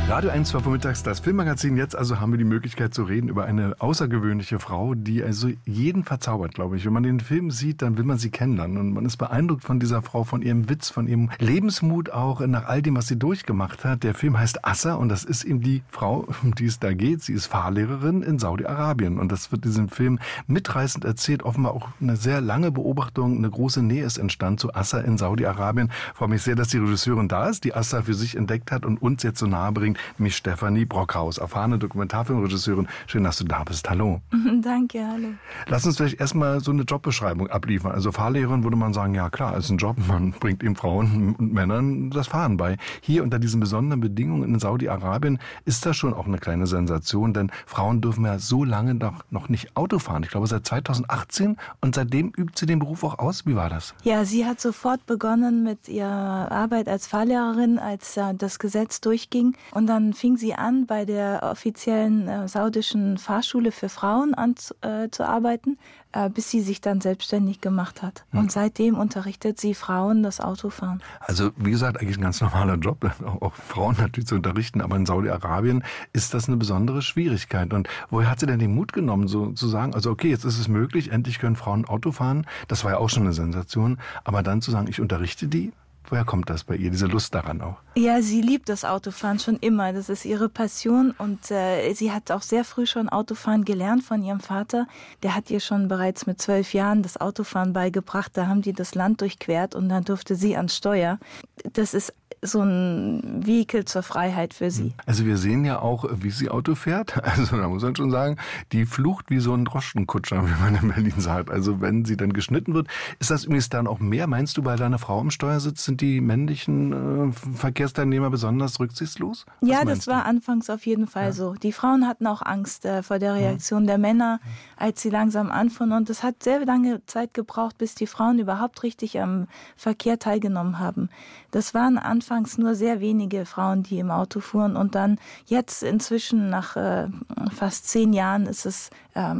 Radio 1 war vormittags das Filmmagazin. Jetzt also haben wir die Möglichkeit zu reden über eine außergewöhnliche Frau, die also jeden verzaubert, glaube ich. Wenn man den Film sieht, dann will man sie kennenlernen. Und man ist beeindruckt von dieser Frau, von ihrem Witz, von ihrem Lebensmut auch, nach all dem, was sie durchgemacht hat. Der Film heißt Assa und das ist eben die Frau, um die es da geht. Sie ist Fahrlehrerin in Saudi-Arabien. Und das wird in diesem Film mitreißend erzählt. Offenbar auch eine sehr lange Beobachtung, eine große Nähe ist entstanden zu Assa in Saudi-Arabien. Ich freue mich sehr, dass die Regisseurin da ist, die Assa für sich entdeckt hat und uns jetzt so nahe bringt, nämlich Stefanie Brockhaus, erfahrene Dokumentarfilmregisseurin. Schön, dass du da bist. Hallo. Danke, hallo. Lass uns vielleicht erstmal so eine Jobbeschreibung abliefern. Also Fahrlehrerin würde man sagen, ja klar, ist ein Job, man bringt eben Frauen und Männern das Fahren bei. Hier unter diesen besonderen Bedingungen in Saudi-Arabien ist das schon auch eine kleine Sensation, denn Frauen dürfen ja so lange noch nicht Auto fahren. Ich glaube seit 2018 und seitdem übt sie den Beruf auch aus. Wie war das? Ja, sie hat sofort begonnen mit ihrer Arbeit als Fahrlehrerin, als das Gesetz durchging. Und dann fing sie an, bei der offiziellen saudischen Fahrschule für Frauen zu arbeiten, bis sie sich dann selbstständig gemacht hat. Und seitdem unterrichtet sie Frauen das Autofahren. Also wie gesagt, eigentlich ein ganz normaler Job, auch Frauen natürlich zu unterrichten, aber in Saudi-Arabien ist das eine besondere Schwierigkeit. Und woher hat sie denn den Mut genommen, so zu sagen, also okay, jetzt ist es möglich, endlich können Frauen Auto fahren, das war ja auch schon eine Sensation, aber dann zu sagen, ich unterrichte die? Woher kommt das bei ihr, diese Lust daran auch? Ja, sie liebt das Autofahren schon immer. Das ist ihre Passion und sie hat auch sehr früh schon Autofahren gelernt von ihrem Vater. Der hat ihr schon bereits mit 12 Jahren das Autofahren beigebracht. Da haben die das Land durchquert und dann durfte sie ans Steuer. Das ist so ein Vehikel zur Freiheit für sie. Also wir sehen ja auch, wie sie Auto fährt. Also da muss man schon sagen, die flucht wie so ein Droschkenkutscher, wie man in Berlin sagt. Also wenn sie dann geschnitten wird, ist das übrigens dann auch mehr, meinst du, bei deiner Frau am Steuer sitzt, sind die männlichen Verkehrsteilnehmer besonders rücksichtslos? Ja, das war anfangs auf jeden Fall so. Die Frauen hatten auch Angst vor der Reaktion der Männer, als sie langsam anfuhren. Und es hat sehr lange Zeit gebraucht, bis die Frauen überhaupt richtig am Verkehr teilgenommen haben. Das waren anfangs nur sehr wenige Frauen, die im Auto fuhren. Und dann jetzt inzwischen nach fast 10 Jahren ist es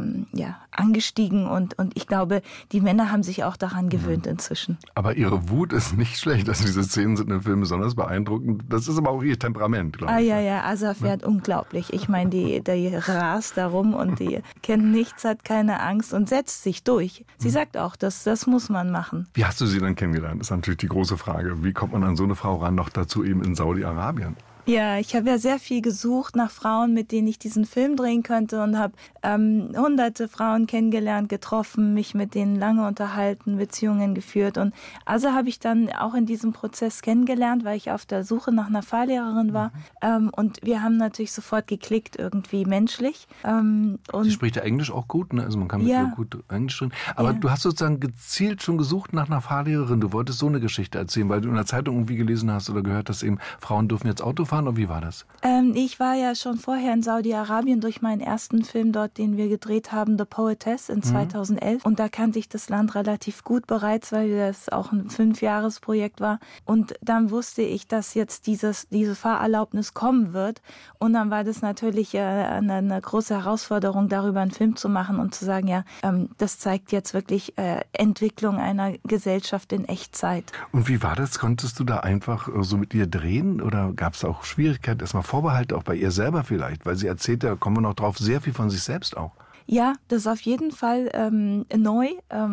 angestiegen. Und ich glaube, die Männer haben sich auch daran gewöhnt inzwischen. Aber ihre Wut ist nicht schlecht. Also diese Szenen sind im Film besonders beeindruckend. Das ist aber auch ihr Temperament, glaube ich. Ja, Assa fährt unglaublich. Ich meine, die rast da rum und die kennt nichts, hat keine Angst und setzt sich durch. Sie sagt auch, das muss man machen. Wie hast du sie dann kennengelernt? Das ist natürlich die große Frage. Wie kommt man an so eine Frau ran, noch dazu eben in Saudi-Arabien? Ja, ich habe ja sehr viel gesucht nach Frauen, mit denen ich diesen Film drehen könnte und habe hunderte Frauen kennengelernt, getroffen, mich mit denen lange unterhalten, Beziehungen geführt. Und also habe ich dann auch in diesem Prozess kennengelernt, weil ich auf der Suche nach einer Fahrlehrerin war. Und wir haben natürlich sofort geklickt, irgendwie menschlich. Und sie spricht ja Englisch auch gut, ne? Also man kann mit ihr gut Englisch reden. Aber du hast sozusagen gezielt schon gesucht nach einer Fahrlehrerin. Du wolltest so eine Geschichte erzählen, weil du in der Zeitung irgendwie gelesen hast oder gehört hast, eben Frauen dürfen jetzt Auto fahren. Und wie war das? Ich war ja schon vorher in Saudi-Arabien durch meinen ersten Film dort, den wir gedreht haben, The Poetess in 2011. Und da kannte ich das Land relativ gut bereits, weil das auch ein 5-Jahres-Projekt war. Und dann wusste ich, dass jetzt diese Fahrerlaubnis kommen wird. Und dann war das natürlich eine große Herausforderung, darüber einen Film zu machen und zu sagen, ja, das zeigt jetzt wirklich Entwicklung einer Gesellschaft in Echtzeit. Und wie war das? Konntest du da einfach so mit ihr drehen oder gab es auch Schwierigkeiten, erstmal Vorbehalte, auch bei ihr selber vielleicht? Weil sie erzählt, da kommen wir noch drauf, sehr viel von sich selbst auch. Ja, das ist auf jeden Fall neu,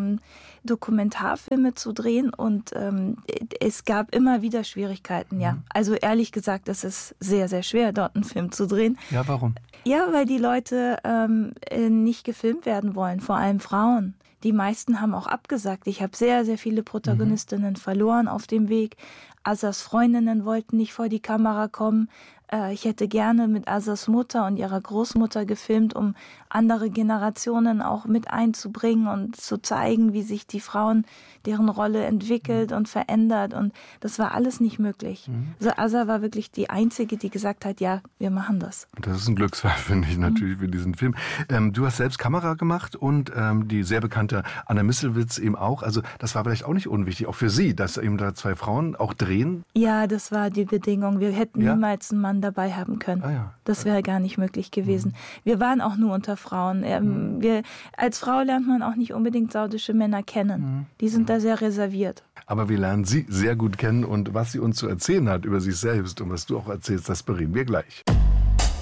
Dokumentarfilme zu drehen und es gab immer wieder Schwierigkeiten, ja. Also ehrlich gesagt, es ist sehr, sehr schwer, dort einen Film zu drehen. Ja, warum? Ja, weil die Leute nicht gefilmt werden wollen, vor allem Frauen. Die meisten haben auch abgesagt. Ich habe sehr, sehr viele Protagonistinnen verloren auf dem Weg. Assas Freundinnen wollten nicht vor die Kamera kommen. Ich hätte gerne mit Assas Mutter und ihrer Großmutter gefilmt, um andere Generationen auch mit einzubringen und zu zeigen, wie sich die Frauen, deren Rolle entwickelt und verändert. Und das war alles nicht möglich. Also Assa war wirklich die Einzige, die gesagt hat, ja, wir machen das. Das ist ein Glücksfall, finde ich natürlich, für diesen Film. Du hast selbst Kamera gemacht und die sehr bekannte Anna Misselwitz eben auch. Also das war vielleicht auch nicht unwichtig, auch für Sie, dass eben da 2 Frauen auch drehen. Ja, das war die Bedingung. Wir hätten niemals einen Mann Mann dabei haben können. Ja. Das wäre gar nicht möglich gewesen. Wir waren auch nur unter Frauen. Als Frau lernt man auch nicht unbedingt saudische Männer kennen. Die sind da sehr reserviert. Aber wir lernen sie sehr gut kennen und was sie uns zu erzählen hat über sich selbst und was du auch erzählst, das bereden wir gleich.